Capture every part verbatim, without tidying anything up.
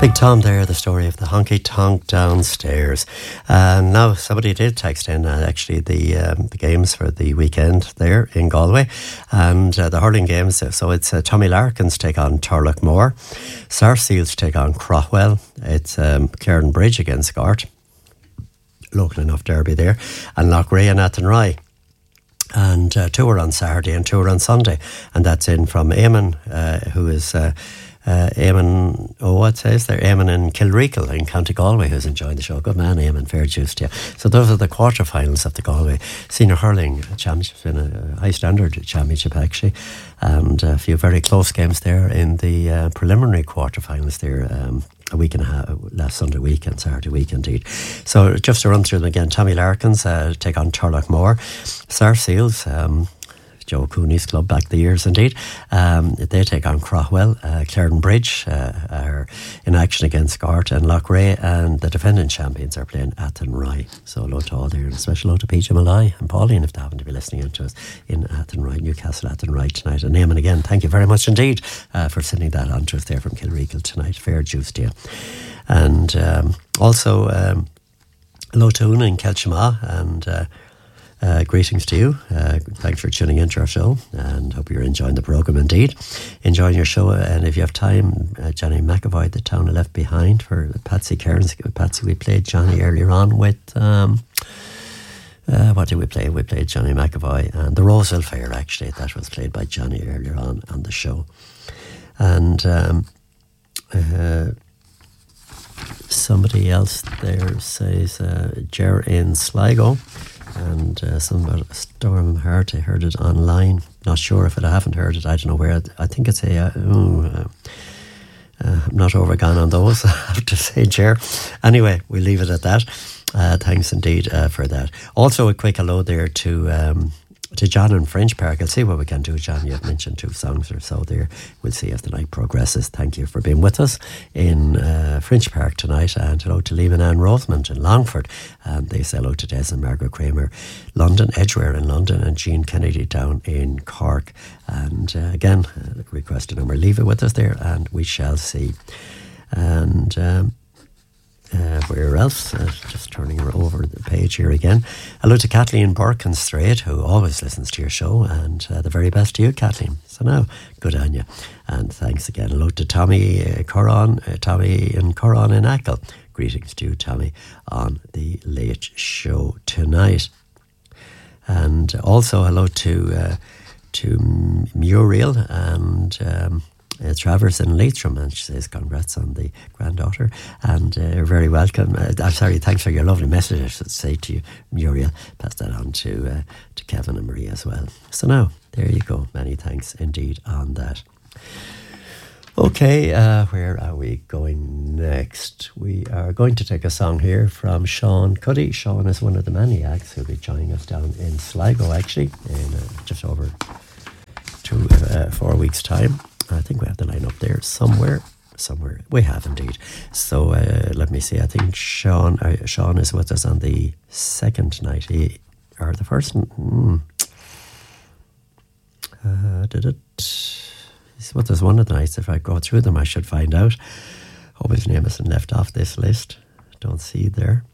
Big Tom there, the story of the honky tonk downstairs. And uh, now somebody did text in uh, actually the um, the games for the weekend there in Galway and uh, the hurling games. So it's uh, Tommy Larkins take on Turlough Sarsfields take on Craughwell. It's um, Claren Bridge against Gart. Local enough derby there. And Loughrea and Athenry. And uh, two are on Saturday and two are on Sunday. And that's in from Eamon, uh, who is... Uh, Uh, Eamon, oh, what says there? Eamon in Kilreekle in County Galway, who's enjoying the show. Good man, Eamon, fair juice to you. So those are the quarterfinals of the Galway Senior Hurling Championship, in a high standard championship actually, and a few very close games there in the uh, preliminary quarterfinals there. Um, a week and a half, last Sunday week and Saturday week indeed. So just to run through them again, Tommy Larkins uh, take on Turlough Sarsfields, um Joe Cooney's club back the years indeed. Um, they take on Craughwell. uh, Claren Bridge uh, are in action against Gart and Loughrea, and the defending champions are playing Athenry. So hello to all there, and a special hello to P J Malloy and Pauline if they happen to be listening in to us in Athenry, Newcastle Athenry tonight. And Eamon again, thank you very much indeed uh, for sending that on to us there from Kilreekle tonight. Fair juice to you. And um, also um, hello to Una in Kelchima, and uh, Uh, greetings to you. Uh, thanks for tuning in to our show, and hope you're enjoying the programme indeed. Enjoying your show, and if you have time, uh, Johnny McAvoy, The Town I Left Behind, for Patsy Cairns. Patsy, we played Johnny earlier on with, um, uh, what did we play? We played Johnny McAvoy and The Roseville Fair, actually. That was played by Johnny earlier on on the show. And um, uh, somebody else there says, uh, Ger in Sligo. And uh, some about Storm Heart. I heard it online. Not sure if it, I haven't heard it. I don't know where. I think it's a. Uh, ooh, uh, uh, I'm not overgone on those, I have to say, Ger. Anyway, we'll leave it at that. Uh, thanks indeed uh, for that. Also, a quick hello there to um, to John in French Park. I'll see what we can do, John. You've mentioned two songs or so there. We'll see as the night progresses. Thank you for being with us in uh, French Park tonight. And hello to Liam and Anne Rosemond in Longford. And they say hello to Des and Margaret Kramer, London, Edgware in London, and Jean Kennedy down in Cork. And uh, again, uh, request a number. Leave it with us there and we shall see. And... Um, Uh, where else? Uh, just turning over the page here again. Hello to Kathleen Burke in Strait, who always listens to your show, and uh, the very best to you, Kathleen. So now, good on you. And thanks again. Hello to Tommy uh, Coron, uh, Tommy in Coron in Ackle. Greetings to you, Tommy, on the Late Show tonight. And also hello to uh, to Muriel and... Um, Uh, Travers in Leitrim, and she says congrats on the granddaughter, and uh, you're very welcome. uh, I'm sorry, thanks for your lovely message, I should say to you, Muriel. Pass that on to uh, to Kevin and Marie as well. So now, there you go, many thanks indeed on that. Okay, uh, where are we going next? We are going to take a song here from Sean Cuddy. Sean is one of the many acts who'll be joining us down in Sligo, actually, in uh, just over two, uh, four weeks' time. I think we have the line up there somewhere. Somewhere. We have indeed. So uh, let me see. I think Sean uh, Sean is with us on the second night. He, or the first... Mm, uh, did it? He's with us one of the nights. If I go through them, I should find out. Hope his name isn't left off this list. Don't see it there.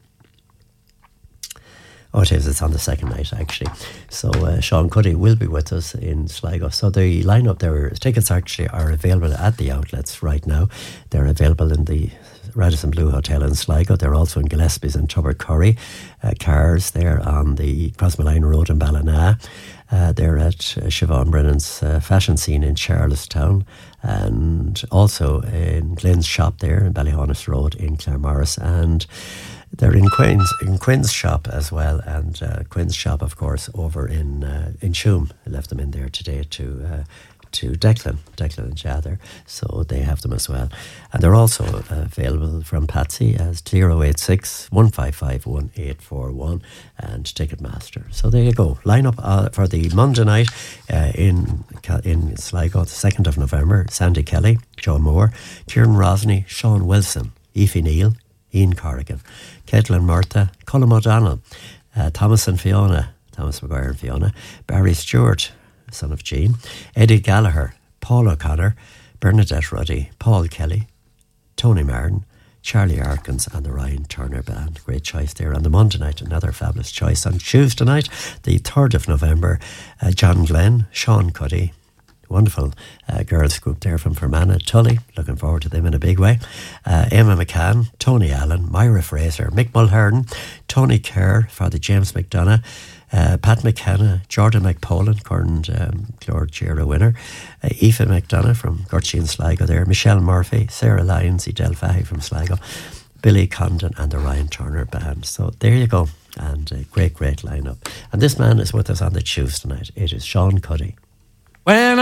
Oh, it is. It's on the second night, actually. So uh, Sean Cuddy will be with us in Sligo. So the lineup there, tickets actually are available at the outlets right now. They're available in the Radisson Blue Hotel in Sligo. They're also in Gillespie's and Tubbercurry. Uh, cars there on the Crossmalline Road in Ballina. Uh, they're at uh, Siobhan Brennan's uh, fashion scene in Charlestown, and also in Glenn's shop there in Ballyhonus Road in Claremorris, and they're in Quinn's, in Quinn's shop as well, and uh, Quinn's shop, of course, over in uh, in Shoom. I left them in there today to uh, to Declan, Declan and Jather, so they have them as well. And they're also uh, available from Patsy as zero eight six, one five five, one eight four one and Ticketmaster. So there you go. Line up uh, for the Monday night uh, in in Sligo, the second of November. Sandy Kelly, Joe Moore, Kieran Rosney, Sean Wilson, Aoife Neal, Ian Corrigan, Caitlin Murtha, Colm O'Donnell, uh, Thomas and Fiona, Thomas Maguire and Fiona, Barry Stewart, son of Jean, Eddie Gallagher, Paul O'Connor, Bernadette Ruddy, Paul Kelly, Tony Martin, Charlie Arkins and the Ryan Turner Band. Great choice there. On the Monday night, another fabulous choice. On Tuesday night, the third of November, uh, John Glenn, Sean Cuddy, wonderful uh, girls group there from Fermanagh, Tully, looking forward to them in a big way. uh, Emma McCann, Tony Allen, Myra Fraser, Mick Mulhern, Tony Kerr, Father James McDonough, uh, Pat McKenna, Jordan McPolan, current um, Clord Gera winner, uh, Aoife McDonough from Gurchy and Sligo there, Michelle Murphy, Sarah Lyons, Del Fahy from Sligo, Billy Condon and the Ryan Turner Band. So there you go, and a great great lineup. And this man is with us on the Tuesday night. It is Sean Cuddy. When